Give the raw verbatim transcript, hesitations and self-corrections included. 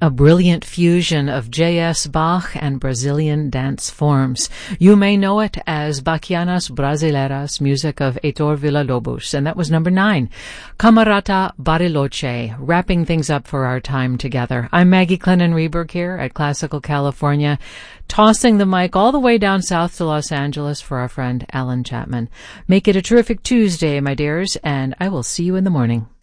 a brilliant fusion of J S. Bach and Brazilian dance forms. You may know it as Bachianas Brasileiras, music of Heitor Villa-Lobos, and that was number nine. Camerata Bariloche, wrapping things up for our time together. I'm Maggie Clennon-Reberg here at Classical California, tossing the mic all the way down south to Los Angeles for our friend Alan Chapman. Make it a terrific Tuesday, my dears, and I will see you in the morning.